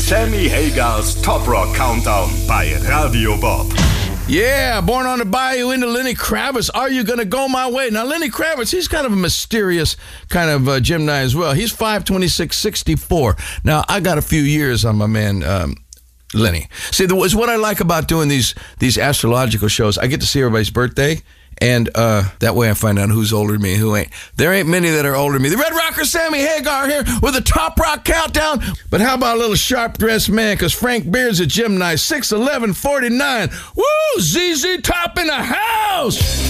Sammy Hagars Top Rock Countdown bei Radio Bob. Yeah, Born on the Bayou into Lenny Kravitz. Are you going to go my way? Now, Lenny Kravitz, he's kind of a mysterious kind of Gemini as well. He's 5'26", 64". Now, I got a few years on my man Lenny. See, what I like about doing these astrological shows, I get to see everybody's birthday, and that way I find out who's older than me and who ain't. There ain't many that are older than me. The Red Rocker Sammy Hagar here with a Top Rock Countdown. But how about a little sharp-dressed man? Because Frank Beard's a Gemini, 6'11", 49". Woo! ZZ Top in the house!